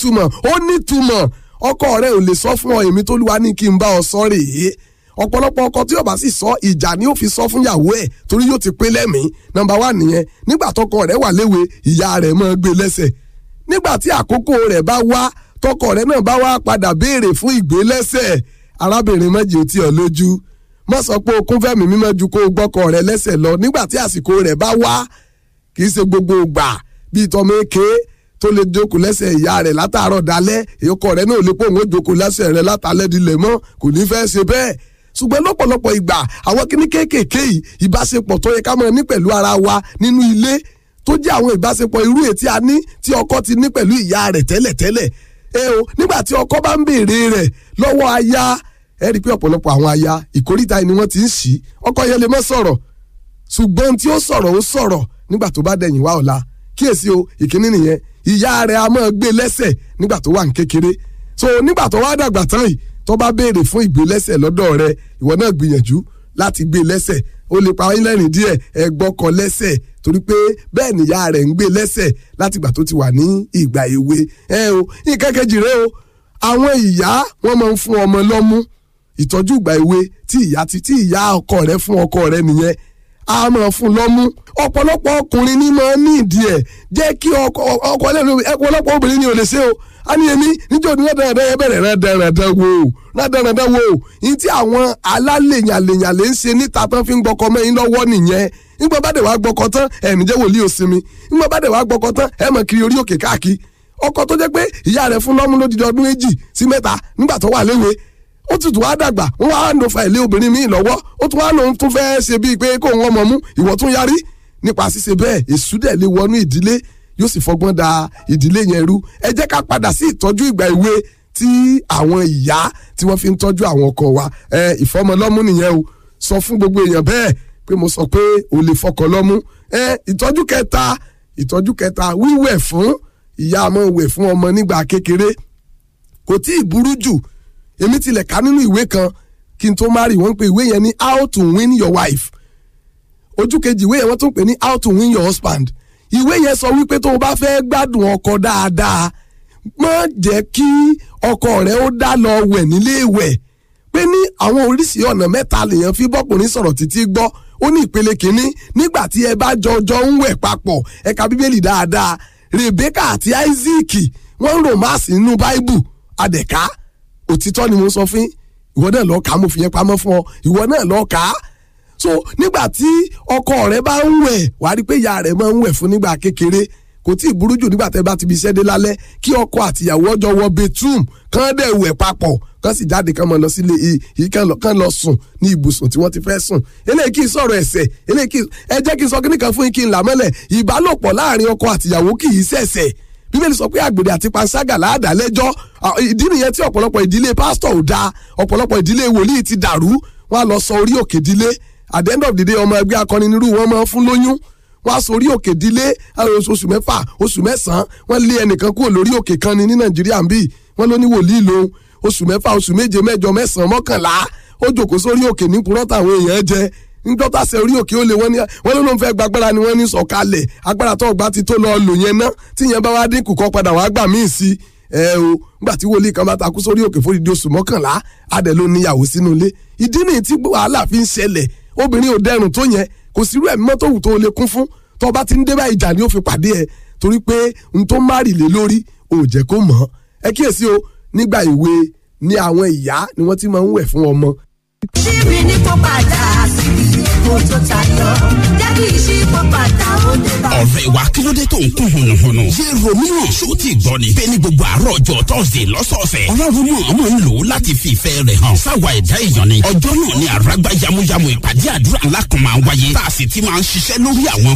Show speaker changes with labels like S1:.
S1: nítumọ̀ ọkọ rẹ ò lè sọ fún ọ èmi t'Olúwa ní kí n bá ọ sọ rèé ọ̀pọ̀lọpọ̀ ọkọ tí ó bá sì sọ ìjà ni ó fi sọ fún ìyàwó ẹ̀ torí yóò ti pé lẹ́mìí number 1 nìyẹn nígbà tọkọ rẹ̀ wà léwe ìyá rẹ̀ máa gbé lẹ́sẹ̀ nígbà tí àkókò rẹ̀ bá wá tọkọ rẹ̀ náà bá wá padà béèrè fún ìgbélẹ́sẹ̀ arábìnrin méjì ò tí ọ lójú má sọ pé okun fẹ́mi mímọ́ ju kó gbọ́kọ rẹ̀ lẹ́sẹ̀ lọ nígbà tí àsìkò rẹ̀ bá wá kì í ṣe gbogbo ìgbà bíi tọmọ èké tó lè jókòó lẹ́sẹ̀ ìyá rẹ̀ látàárọ̀ dalẹ́ èyókọ rẹ̀ náà lè pé òun ó jókòó lẹ́sẹ̀ rẹ̀ látàlẹ́ dilẹ̀ mọ́ kò ní fẹ́ ṣe bẹ́ẹ̀ ṣùgbọ́n lọ́pọ̀lọpọ̀ ìgbà àwọn kíní kéékèèké yìí ìbáṣepọ̀ tó yẹ ká máa ní pẹ̀lú ara wa nínú ilé tó jẹ́ àwọn ìbáṣepọ̀ irú ètí a ní tí ọkọ ti ní pẹ̀lú ìyá rẹ̀ tẹ́lẹ̀tẹ́lẹ̀ nígbà tí ọkọ bá ń béèrè rẹ̀ lọ́wọ́ aya ẹ rí i pé ọ̀pọ̀lọpọ̀ àwọn aya ìkórìtà ni wọ́n ti ń ṣí ọkọ yẹn lè má sọ̀rọ̀ ṣùgbọ́n tí ó sọ̀rọ̀ nígbà tó bá dẹ̀yìn wá ọ̀la kíyèsí o ìkíní nìyẹn ìyá rẹ̀ a máa gbé lẹ́sẹ̀ nígbà tó wà ní kékeré so nígbà tó wá dàgbà tán yìí tó bá béèrè fún ìgbélẹ́sẹ̀ lọ́dọ̀ rẹ̀ ìwọ náà gbìyànjú láti gbé lẹ́sẹ̀ ó lè pa yín lẹ́rìn díẹ̀ ẹ gbọ́kọ lẹ́sẹ̀ torí pé bẹ́ẹ̀ nìyá rẹ̀ ń gbé lẹ́sẹ̀ látìgbà tó ti wà ní ìgbà èwe nǹkan kejì rẹ o àwọn ìyá wọn máa ń fún ọmọ lọ́mú ìtọ́jú ìgbà èwe tí ìyá ọkọ rẹ̀ fún ọkọ rẹ̀ nìyẹn a máa fún lọ́mú ọ̀pọ̀lọpọ̀ ọkùnrin ní máa ní ìdí ẹ̀ jẹ́ kí ọkọ lẹ́nu ọ̀pọ̀lọpọ̀ obìnrin ni ò lè ṣe o a ní èmi níjọ́ ní rádàrádà yẹn bẹ̀rẹ̀ rádàrádà wo yìí tí àwọn alálèyànlèyànlè ń ṣe níta tán fi ń gbọ́kọ mẹ́yìn lọ́wọ́ nìyẹn nígbà bá dẹ̀ wá gbọ́kọ tán ẹ̀mí jẹ́ wòlíì òsinmi nígbà bá dẹ̀ wá gbọ́kọ tán ẹ̀ mọ̀ kiri orí òkè káàkiri ọkọ tó jẹ́ pé ìyá rẹ̀ fún lọ́mú lódìdí ọdún 2 sí 3 nígbà tó wà léwe ó tún wá dàgbà wọ́n wá lò fa ilé obìnrin míì lọ́wọ́ ó tún wá lòun tún fẹ́ ṣe bíi pé kó wọn mọ̀ mú ìwọ tún yarí nípa ṣíṣe bẹ́ẹ̀ èṣù dẹ̀ lè wọnú ìdílé yóò sì fọgbọ́n da ìdílé yẹn rú ẹ jẹ́ ká padà sí ìtọ́jú ìgbà èwe tí àwọn ìyá tí wọ́n fi ń tọ́jú àwọn ọkọ wa ìfọmọlọ́mú nìyẹn o sọ fún gbogbo èèyàn bẹ́ẹ̀ pé mo sọ pé o lè fọkọ lọ́mú ìtọ́jú kẹta wíwẹ̀ fún ìyá máa wẹ̀ fún ọmọ nígbà kékeré kò tí ì burú jù èmi tilẹ̀ ká nínú ìwé kan kí n tó marry wọ́n pè ìwé yẹn ní how to win your wife ojú kejì ìwé yẹn wọ́n tún pè ní how to win your husband ìwé yẹn sọ wípé tó o bá fẹ́ gbádùn ọkọ dáadáa má jẹ́ kí ọkọ rẹ ó dá lọ wẹ̀ nílé ìwẹ̀ pé ní àwọn oríṣìí ọ̀nà 3 lèèyàn fi bọ́kùnrin sọ̀rọ̀ títí gbọ́ ó ní ìpele kìíní nígbà tí ẹ bá jọjọ ń wẹ̀ papọ̀ ẹ ka bíbélì dáadáa Rebecca àti Isaac wọ́n ń romance nínú Bible adẹ̀ká òtítọ́ ni mo sọ fún ìwọ náà lọ kà mo fi yẹn pamọ́ fún ọ ìwọ náà lọ kà á so nígbà tí ọkọ rẹ bá ń wẹ̀ wàá rí pé ìyá rẹ máa ń wẹ̀ fún nígbà kékeré kò tí ì burú jù nígbà tẹ́ bá ti bí iṣẹ́ dé lálẹ́ kí ọkọ àtìyàwó ọjọ́ wọ bedroom kán dẹ̀ wẹ̀ papọ̀ kán sì jáde kán mọ lọ sílé kán lọ sùn ní ibùsùn tí wọ́n ti fẹ́ sùn eléyìí kì í sọ̀rọ̀ ẹ̀ṣẹ̀ eléyìí kì í ẹ jẹ́ kí n sọ kíní kan fún yín kí n là mọ́lẹ̀ ìbálòpọ̀ láàrin ọkọ àtìyàwó kì í ṣẹ̀ṣẹ̀ bíbélì sọ pé àgbèrè àti panṣágà láàdá lẹ́jọ́ ìdí nìyẹn tí ọ̀pọ̀lọpọ̀ ìdílé pásítọ̀ ò dáa ọ̀pọ̀lọpọ̀ ìdílé wòlíì ti dàrú wọ́n á lọ sọ orí òkè dílé at the end of the day ọmọ ẹgbẹ́ akọni nírú wọn máa ń fún lóyún wọ́n á sọ orí òkè dílé oṣù 4 oṣù 9 wọ́n lé ẹnìkan kúrò lórí òkè kan ní Nàìjíríà ń bì wọ́n ló ní wòlíì lòun oṣù 4 oṣù 7 8 9 11 ó jókòó sórí òkè ní purọ́ táwọn èèyàn jẹ nígbàtà ṣe orí òkè ó lè wọ́n ló ń fẹ́ gbàgbára ni wọ́n ní sọ̀kalẹ̀ agbára tó ọgbà ti tó lọ lò yẹn ná tí yẹn bá wá dínkù kọ́ padà wá gbà míì sí nígbà tí wòlíì kan bá takú sórí òkè fódìdí oṣù 11 adẹ̀ ló níyàwó sínú ilé ìdí nìyí tí wàhálà fi ń ṣẹlẹ̀ obìnrin ò dẹrùn tó yẹn kò sí irú ẹ̀mí mọ́tò wù tó lè kún fún tó bá ti ń dé bá ìjà ni ó fi pàdé ẹ̀ torí pé n tó má rì lé lórí ò jẹ́ kó mọ̀ ẹ kíyèsí o nígbà ìwé ni àwọn ìyá ni wọ́n ti máa ń wẹ̀ fún ọmọ.
S2: ṣíbi ní kó padà síbi èkó tó tayọ jẹ́ kí ìṣípò padà ó dé bá.
S3: ọ̀rẹ́ wa kí ló dé tó ń kún hùnùhùnù. ṣé romeo ṣó ti gbọ́ ni. bẹ́ẹ̀ ni gbogbo àárọ̀ ọjọ́ tọ́sídẹ̀ẹ́ lọ́sọ̀ọ̀sẹ̀. ọlọ́run mọ̀ ń lò ó láti fi ìfẹ́ rẹ̀ hàn. sáwa ẹ̀dá èèyàn ni. ọjọ́ náà ni àràgbá yamuyamu ìpàdé àdúrà ńlá kan máa ń wáyé. tá a sì ti máa ń ṣiṣẹ́ lórí àwọn